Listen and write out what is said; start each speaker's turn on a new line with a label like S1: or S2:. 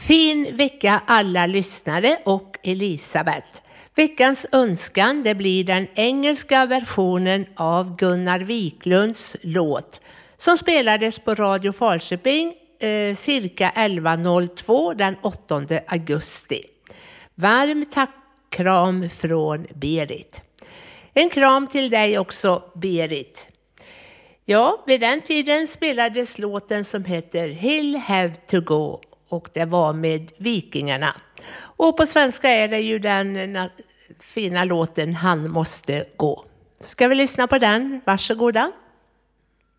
S1: Fin vecka alla lyssnare och Elisabeth. Veckans önskan det blir den engelska versionen av Gunnar Wiklunds låt som spelades på Radio Falköping cirka 11.02 den 8 augusti. Varm kram från Berit. En kram till dig också, Berit. Ja, vid den tiden spelades låten som heter He'll have to go och det var med Vikingarna. Och på svenska är det ju den fina låten Han måste gå. Ska vi lyssna på den? Varsågoda.